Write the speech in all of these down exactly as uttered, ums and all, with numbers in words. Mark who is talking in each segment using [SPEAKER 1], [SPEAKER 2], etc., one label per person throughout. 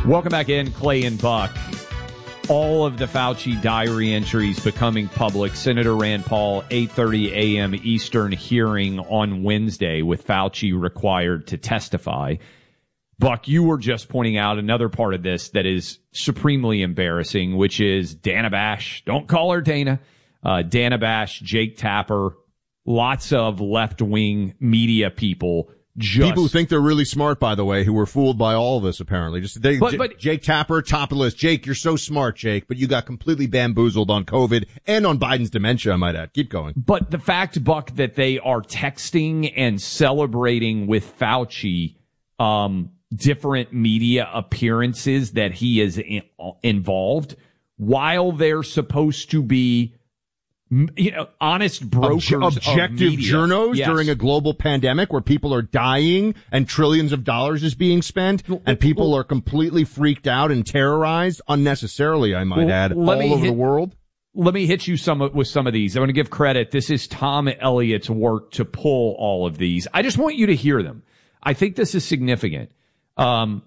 [SPEAKER 1] Welcome back in, Clay and Buck. All of the Fauci diary entries becoming public. Senator Rand Paul, eight thirty a.m. Eastern hearing on Wednesday with Fauci required to testify. Buck, you were just pointing out another part of this that is supremely embarrassing, which is Dana Bash. Don't call her Dana. Uh, Dana Bash, Jake Tapper, lots of left-wing media people. Just,
[SPEAKER 2] people who think they're really smart, by the way, who were fooled by all of this, apparently. Just they,
[SPEAKER 1] but,
[SPEAKER 2] J-
[SPEAKER 1] but,
[SPEAKER 2] Jake Tapper, top of the list. Jake, you're so smart, Jake, but you got completely bamboozled on COVID and on Biden's dementia, I might add. Keep going.
[SPEAKER 1] But the fact, Buck, that they are texting and celebrating with Fauci um, different media appearances that he is in, involved while they're supposed to be, you know, honest brokers,
[SPEAKER 2] Obje- objective
[SPEAKER 1] of
[SPEAKER 2] journos
[SPEAKER 1] yes.
[SPEAKER 2] during a global pandemic where people are dying and trillions of dollars is being spent and people are completely freaked out and terrorized unnecessarily, I might
[SPEAKER 1] well,
[SPEAKER 2] add, all over
[SPEAKER 1] hit,
[SPEAKER 2] the world.
[SPEAKER 1] Let me hit you some with some of these. I want to give credit. This is Tom Elliott's work to pull all of these. I just want you to hear them. I think this is significant. Um,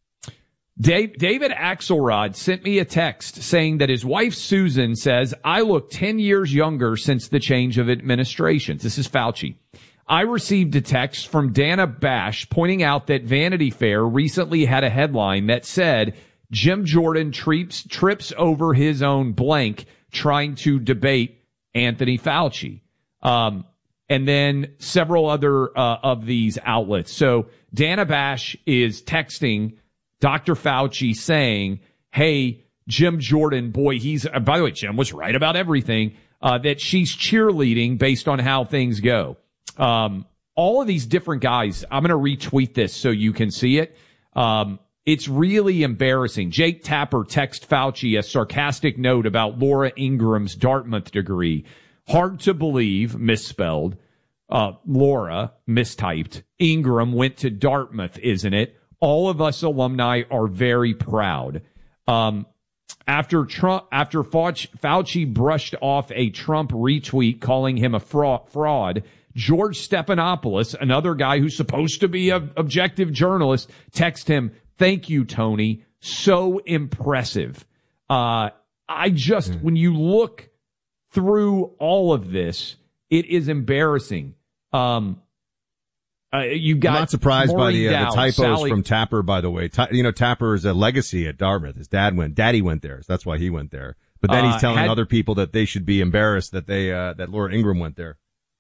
[SPEAKER 1] Dave, David Axelrod sent me a text saying that his wife Susan says, I look ten years younger since the change of administrations. This is Fauci. I received a text from Dana Bash pointing out that Vanity Fair recently had a headline that said, Jim Jordan trips, trips over his own blank trying to debate Anthony Fauci. Um, and then several other uh, of these outlets. So Dana Bash is texting Doctor Fauci saying, hey, Jim Jordan, boy, he's, uh, by the way, Jim was right about everything, uh, that she's cheerleading based on how things go. Um, all of these different guys, I'm going to retweet this so you can see it. Um, it's really embarrassing. Jake Tapper text Fauci a sarcastic note about Laura Ingram's Dartmouth degree. Hard to believe, misspelled. Uh, Laura, mistyped. Ingram went to Dartmouth, isn't it? All of us alumni are very proud. Um, after Trump, after Fauci, Fauci brushed off a Trump retweet calling him a fraud, fraud, George Stephanopoulos, another guy who's supposed to be an objective journalist, text him, thank you, Tony. So impressive. Uh, I just, mm. when you look through all of this, it is embarrassing. Um, Uh, you got
[SPEAKER 2] I'm not surprised
[SPEAKER 1] Maureen
[SPEAKER 2] by the, uh,
[SPEAKER 1] Dow,
[SPEAKER 2] the typos
[SPEAKER 1] Sally.
[SPEAKER 2] from Tapper, by the way. Ta- you know, Tapper is a legacy at Dartmouth. His dad went, daddy went there, so that's why he went there. But then he's
[SPEAKER 1] Uh,
[SPEAKER 2] telling
[SPEAKER 1] had,
[SPEAKER 2] other people that they should be embarrassed that they, uh, that Laura Ingram went there.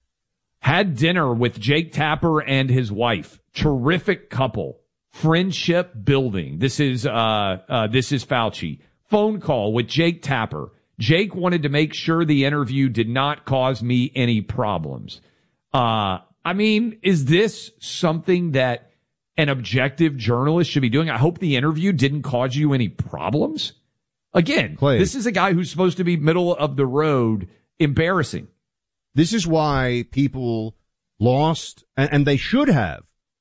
[SPEAKER 1] Had dinner with Jake Tapper and his wife. Terrific couple. Friendship building. This is, uh, uh, this is Fauci. Phone call with Jake Tapper. Jake wanted to make sure the interview did not cause me any problems. Uh, I mean, is this something that an objective journalist should be doing? I hope the interview didn't cause you any problems. Again,
[SPEAKER 2] Clay,
[SPEAKER 1] this is a guy who's supposed to be middle of the road, embarrassing.
[SPEAKER 2] This is why people lost, and, and they should have,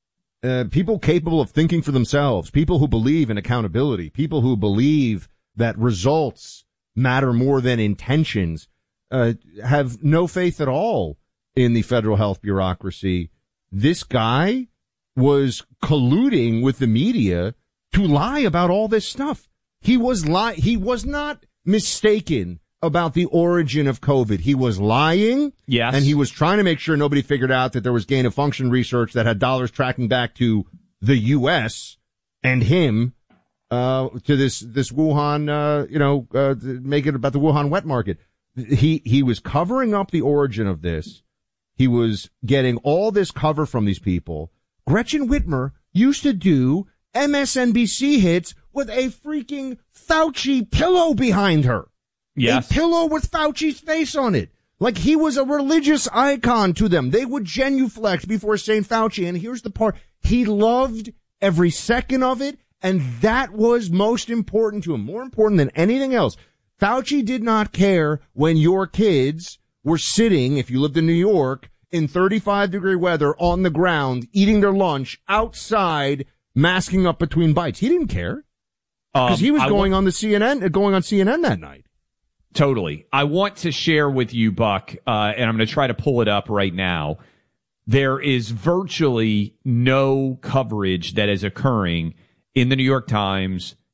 [SPEAKER 2] uh, people capable of thinking for themselves, people who believe in accountability, people who believe that results matter more than intentions, uh, have no faith at all in the federal health bureaucracy. This guy was colluding with the media to lie about all this stuff. He was li- he was not mistaken about the origin of COVID. He was lying.
[SPEAKER 1] Yes.
[SPEAKER 2] And he was trying to make sure nobody figured out that there was gain of function research that had dollars tracking back to the U S and him, uh, to this, this Wuhan, uh, you know, uh, make it about the Wuhan wet market. He, he was covering up the origin of this. He was getting all this cover from these people. Gretchen Whitmer used to do M S N B C hits with a freaking Fauci pillow behind her.
[SPEAKER 1] Yes.
[SPEAKER 2] A pillow with Fauci's face on it. Like he was a religious icon to them. They would genuflect before saying Fauci. And here's the part. He loved every second of it. And that was most important to him. More important than anything else. Fauci did not care when your kids were sitting, if you lived in New York, in thirty-five degree weather on the ground, eating their lunch outside, masking up between bites. He didn't care. Because um, he was I going w- on the C N N, going on C N N that night.
[SPEAKER 1] Totally. I want to share with you, Buck, uh, and I'm going to try to pull it up right now. There is virtually no coverage that is occurring in the New York Times,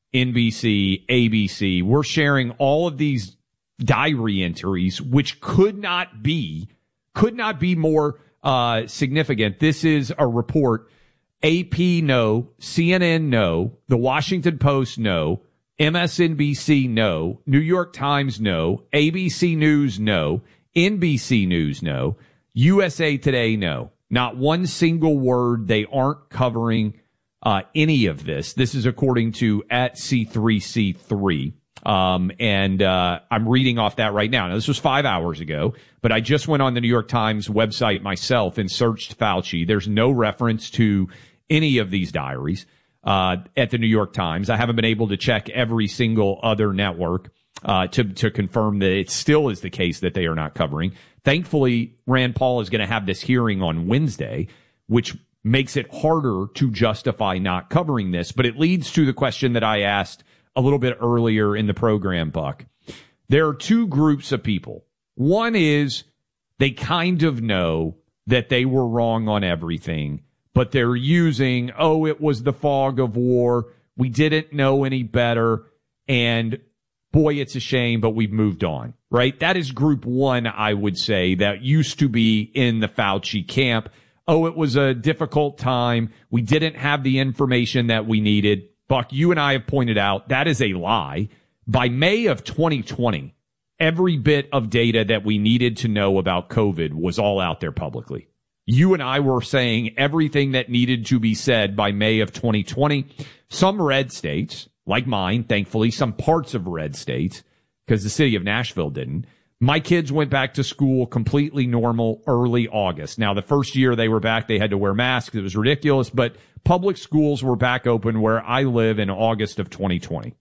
[SPEAKER 1] N B C, A B C. We're sharing all of these diary entries, which could not be, could not be more uh, significant. This is a report. A P, no. C N N, no. The Washington Post, no. M S N B C, no. New York Times, no. A B C News, no. N B C News, no. U S A Today, no. Not one single word. They aren't covering uh, any of this. This is according to at C three C three. Um, and uh, I'm reading off that right now. Now, this was five hours ago, but I just went on the New York Times website myself and searched Fauci. There's no reference to any of these diaries uh, at the New York Times. I haven't been able to check every single other network uh, to to confirm that it still is the case that they are not covering. Thankfully, Rand Paul is going to have this hearing on Wednesday, which makes it harder to justify not covering this. But it leads to the question that I asked a little bit earlier in the program, Buck. There are two groups of people. One is they kind of know that they were wrong on everything, but they're using, oh, it was the fog of war. We didn't know any better. And boy, it's a shame, but we've moved on, right? That is group one, I would say, that used to be in the Fauci camp. Oh, it was a difficult time. We didn't have the information that we needed. Buck, you and I have pointed out that is a lie. By May of twenty twenty, every bit of data that we needed to know about COVID was all out there publicly. You and I were saying everything that needed to be said by May of twenty twenty. Some red states, like mine, thankfully, some parts of red states, because the city of Nashville didn't. My kids went back to school completely normal early August. Now, the first year they were back, they had to wear masks. It was ridiculous, but public schools were back open where I live in August of twenty twenty.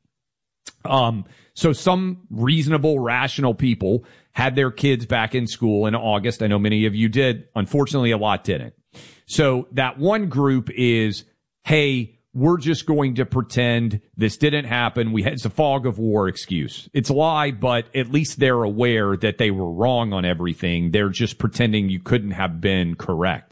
[SPEAKER 1] Um, so some reasonable, rational people had their kids back in school in August. I know many of you did. Unfortunately, a lot didn't. So that one group is, hey, we're just going to pretend this didn't happen. We had, it's a fog of war excuse. It's a lie, but at least they're aware that they were wrong on everything. They're just pretending you couldn't have been correct.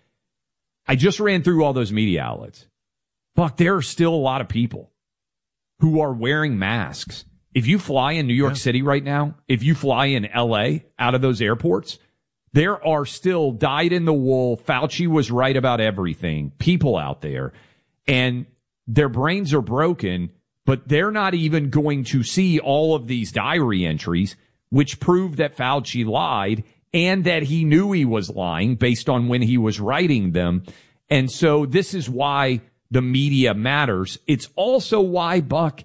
[SPEAKER 1] I just ran through all those media outlets. Buck, there are still a lot of people who are wearing masks. If you fly in New York yeah. City right now, if you fly in L A out of those airports, there are still dyed in the wool, Fauci was right about everything, people out there. And their brains are broken, but they're not even going to see all of these diary entries, which prove that Fauci lied and that he knew he was lying based on when he was writing them. And so this is why the media matters. It's also why, Buck,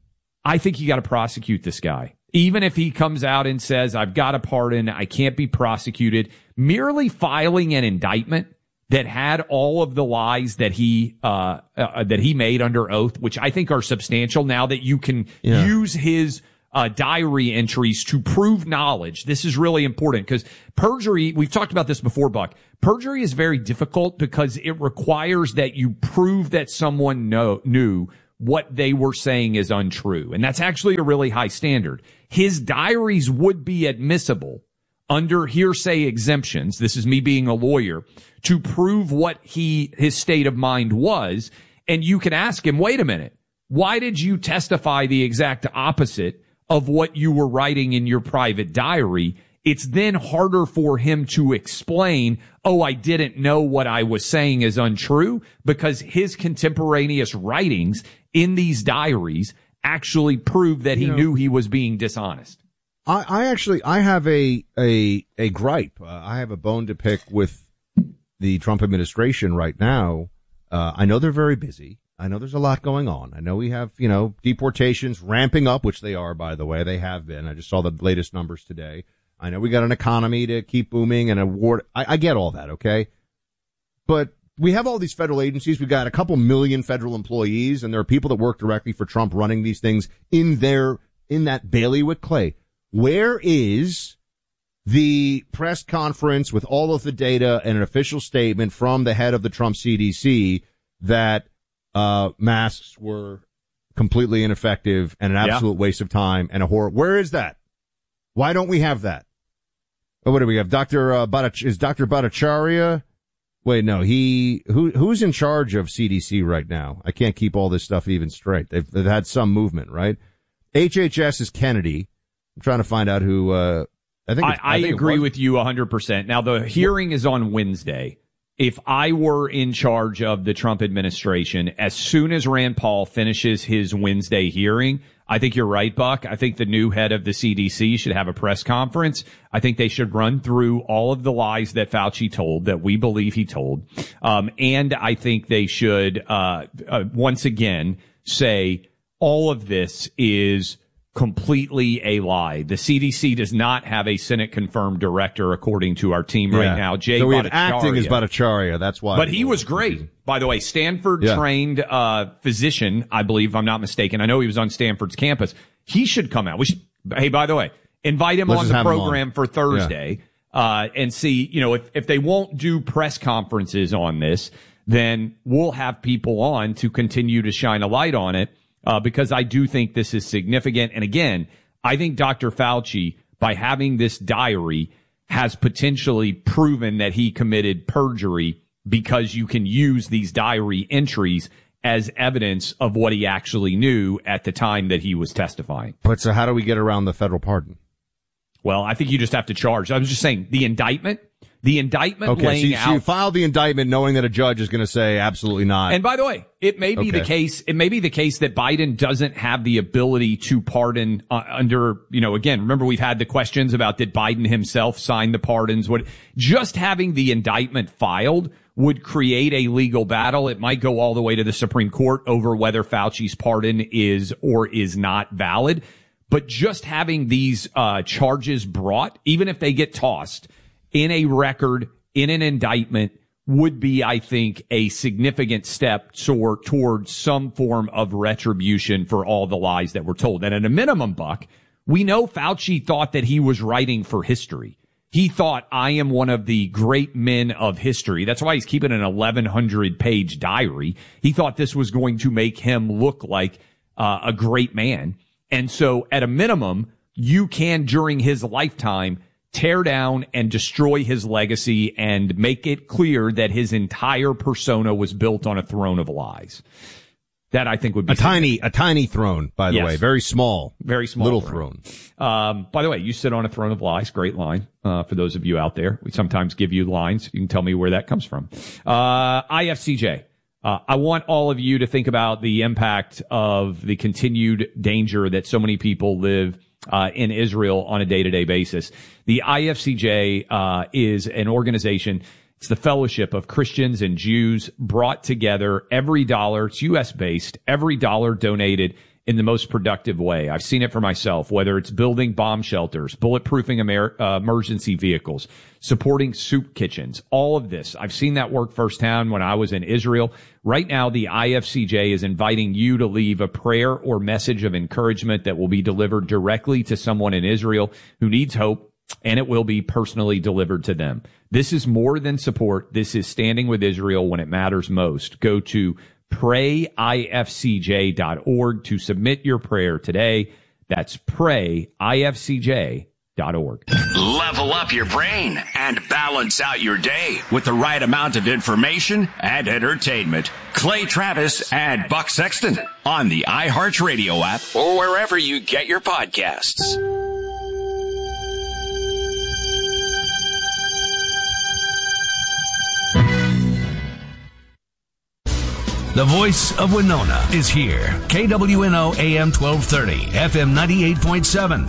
[SPEAKER 1] I think you got to prosecute this guy. Even if he comes out and says, I've got a pardon, I can't be prosecuted, merely filing an indictment that had all of the lies that he uh, uh that he made under oath, which I think are substantial now that you can yeah. use his uh diary entries to prove knowledge. This is really important because perjury, we've talked about this before, Buck. Perjury is very difficult because it requires that you prove that someone know, knew what they were saying is untrue. And that's actually a really high standard. His diaries would be admissible under hearsay exemptions, this is me being a lawyer, to prove what he, his state of mind was. And you can ask him, wait a minute, why did you testify the exact opposite of what you were writing in your private diary? It's then harder for him to explain, oh, I didn't know what I was saying is untrue, because his contemporaneous writings in these diaries actually prove that he you know, knew he was being dishonest.
[SPEAKER 2] I, I actually, I have a, a, a gripe. Uh, I have a bone to pick with the Trump administration right now. Uh, I know they're very busy. I know there's a lot going on. I know we have, you know, deportations ramping up, which they are, by the way. They have been. I just saw the latest numbers today. I know we got an economy to keep booming and a war. I, I get all that, okay? But we have all these federal agencies. We've got a couple million federal employees, and there are people that work directly for Trump running these things in their, in that bailiwick clay. Where is the press conference with all of the data and an official statement from the head of the Trump C D C that uh masks were completely ineffective and an absolute yeah. waste of time and a horror? Where is that? Why don't we have that? Oh, what do we have? Doctor Uh, Bhattacharya, is Doctor Bhattacharya Wait, no, he, who, who's in charge of C D C right now? I can't keep all this stuff even straight. They've, they've had some movement, right? H H S is Kennedy. I'm trying to find out who, uh, I think,
[SPEAKER 1] I,
[SPEAKER 2] I,
[SPEAKER 1] I
[SPEAKER 2] think
[SPEAKER 1] agree with you one hundred percent. Now, the hearing is on Wednesday. If I were in charge of the Trump administration, as soon as Rand Paul finishes his Wednesday hearing, I think you're right, Buck. I think the new head of the C D C should have a press conference. I think they should run through all of the lies that Fauci told, that we believe he told. Um, and I think they should, uh, uh, once again say all of this is completely a lie. The C D C does not have a Senate confirmed director, according to our team
[SPEAKER 2] yeah.
[SPEAKER 1] right now. Jay
[SPEAKER 2] so we have
[SPEAKER 1] Bhattacharya.
[SPEAKER 2] acting is Bhattacharya. That's why.
[SPEAKER 1] But he was great, by the way. Stanford
[SPEAKER 2] yeah.
[SPEAKER 1] trained uh, physician, I believe, if I'm not mistaken. I know he was on Stanford's campus. He should come out. We should. Hey, by the way, invite him
[SPEAKER 2] Let's
[SPEAKER 1] on the program
[SPEAKER 2] on.
[SPEAKER 1] for Thursday yeah. uh, and see. You know, if if they won't do press conferences on this, then we'll have people on to continue to shine a light on it. Uh, because I do think this is significant. And again, I think Doctor Fauci, by having this diary, has potentially proven that he committed perjury, because you can use these diary entries as evidence of what he actually knew at the time that he was testifying.
[SPEAKER 2] But so how do we get around the federal pardon?
[SPEAKER 1] Well, I think you just have to charge. I was just saying the indictment. The indictment
[SPEAKER 2] okay,
[SPEAKER 1] laying
[SPEAKER 2] so you,
[SPEAKER 1] out.
[SPEAKER 2] So you filed the indictment knowing that a judge is going to say absolutely not.
[SPEAKER 1] And by the way, it may be
[SPEAKER 2] okay.
[SPEAKER 1] the case. It may be the case that Biden doesn't have the ability to pardon uh, under. You know, again, remember we've had the questions about did Biden himself sign the pardons? What just having the indictment filed would create a legal battle. It might go all the way to the Supreme Court over whether Fauci's pardon is or is not valid. But just having these uh charges brought, even if they get tossed, in a record, in an indictment, would be, I think, a significant step toward, towards some form of retribution for all the lies that were told. And at a minimum, Buck, we know Fauci thought that he was writing for history. He thought, I am one of the great men of history. That's why he's keeping an eleven hundred page diary. He thought this was going to make him look like uh, a great man. And so at a minimum, you can, during his lifetime, tear down and destroy his legacy and make it clear that his entire persona was built on a throne of lies. That I think would be
[SPEAKER 2] a tiny, a tiny throne, by the
[SPEAKER 1] yes.
[SPEAKER 2] way, very small,
[SPEAKER 1] very small,
[SPEAKER 2] little
[SPEAKER 1] throne.
[SPEAKER 2] throne.
[SPEAKER 1] Um, by the way, you sit on a throne of lies. Great line uh, for those of you out there. We sometimes give you lines. You can tell me where that comes from. Uh, I F C J. Uh, I want all of you to think about the impact of the continued danger that so many people live Uh, in Israel on a day-to-day basis. The I F C J uh, is an organization. It's the fellowship of Christians and Jews brought together. Every dollar, it's U S based, every dollar donated in the most productive way. I've seen it for myself, whether it's building bomb shelters, bulletproofing Amer- uh, emergency vehicles, supporting soup kitchens, all of this. I've seen that work firsthand when I was in Israel. Right now, the I F C J is inviting you to leave a prayer or message of encouragement that will be delivered directly to someone in Israel who needs hope, and it will be personally delivered to them. This is more than support. This is standing with Israel when it matters most. Go to pray I F C J dot org to submit your prayer today. That's pray I F C J dot org.
[SPEAKER 3] Level up your brain and balance out your day with the right amount of information and entertainment. Clay Travis and Buck Sexton on the iHeartRadio app or wherever you get your podcasts.
[SPEAKER 4] The voice of Winona is here. K W N O A M twelve thirty, F M ninety-eight point seven.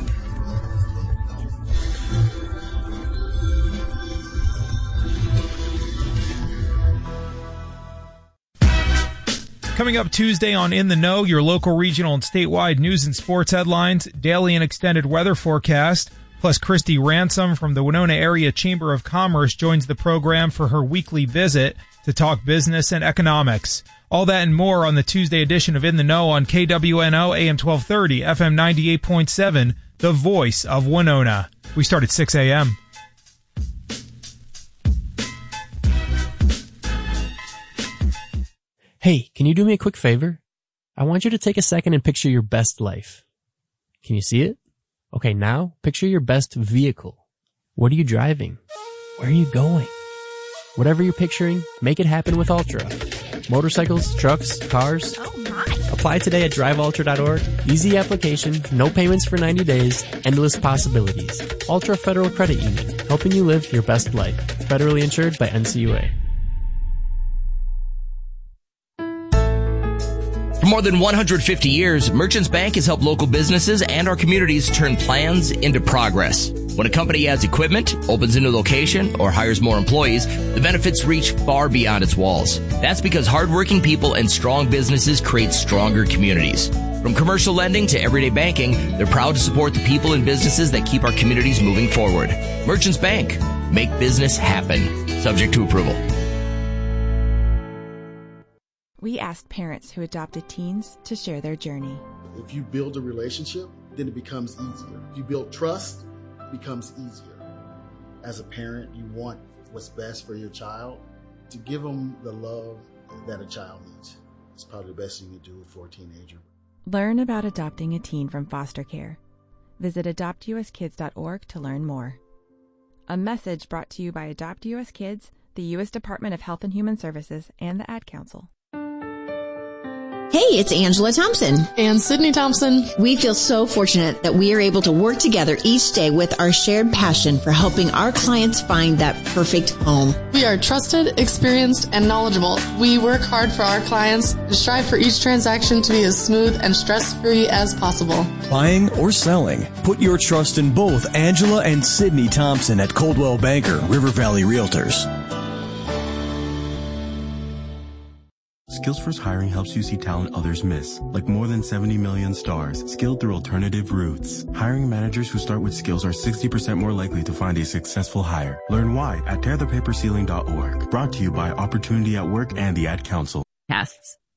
[SPEAKER 5] Coming up Tuesday on In the Know, your local, regional, and statewide news and sports headlines, daily and extended weather forecast, plus Christy Ransom from the Winona Area Chamber of Commerce joins the program for her weekly visit to talk business and economics. All that and more on the Tuesday edition of In the Know on K W N O A M twelve thirty, F M ninety-eight point seven, the voice of Winona. We start at six a.m.
[SPEAKER 6] Hey, can you do me a quick favor? I want you to take a second and picture your best life. Can you see it? Okay, now picture your best vehicle. What are you driving? Where are you going? Whatever you're picturing, make it happen with Ultra. Motorcycles, trucks, cars.
[SPEAKER 7] Oh my!
[SPEAKER 6] Apply today at drive ultra dot org. Easy application, no payments for ninety days, endless possibilities. Ultra Federal Credit Union, helping you live your best life. Federally insured by N C U A.
[SPEAKER 8] For more than one hundred fifty years, Merchants Bank has helped local businesses and our communities turn plans into progress. When a company adds equipment, opens a new location, or hires more employees, the benefits reach far beyond its walls. That's because hardworking people and strong businesses create stronger communities. From commercial lending to everyday banking, they're proud to support the people and businesses that keep our communities moving forward. Merchants Bank. Make business happen. Subject to approval.
[SPEAKER 9] We asked parents who adopted teens to share their journey.
[SPEAKER 10] If you build a relationship, then it becomes easier. If you build trust, it becomes easier. As a parent, you want what's best for your child. To give them the love that a child needs. It's probably the best thing you can do for a teenager.
[SPEAKER 9] Learn about adopting a teen from foster care. Visit adopt u s kids dot org to learn more. A message brought to you by Adopt U S Kids, the U S Department of Health and Human Services, and the Ad Council.
[SPEAKER 7] Hey, it's Angela Thompson.
[SPEAKER 11] And Sydney Thompson.
[SPEAKER 7] We feel so fortunate that we are able to work together each day with our shared passion for helping our clients find that perfect home.
[SPEAKER 11] We are trusted, experienced, and knowledgeable. We work hard for our clients and strive for each transaction to be as smooth and stress-free as possible.
[SPEAKER 12] Buying or selling, put your trust in both Angela and Sydney Thompson at Coldwell Banker, River Valley Realtors.
[SPEAKER 13] Skillsforce Hiring helps you see talent others miss, like more than seventy million stars, skilled through alternative routes. Hiring managers who start with skills are sixty percent more likely to find a successful hire. Learn why at tear the paper ceiling dot org. Brought to you by Opportunity at Work and the Ad Council.
[SPEAKER 14] Casts.